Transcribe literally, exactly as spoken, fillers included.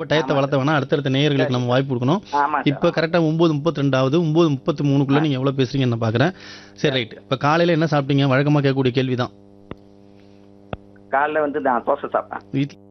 ரொம்ப டயத்தை ஆமா வளர்த்த சார். வேணா, அடுத்தடுத்த நேயர்களுக்கு சரி நம்ம சார். வாய்ப்பு கொடுக்கணும். ஆமா சார். இப்போ கரெக்டாக ஒம்பது முப்பத்தி ரெண்டாவது ஒம்பது முப்பத்தி மூணுக்குள்ளே ஆ நீங்கள் எவ்வளோ பேசுறீங்கன்னு நான் பார்க்குறேன். சரி, சரி. ரைட். இப்போ காலையில் என்ன சாப்பிட்டீங்க? வழக்கமாக கேட்கக்கூடிய கேள்வி தான். காலைல வந்து நான் தோசை சாப்பிட்டேன். வீட்டில்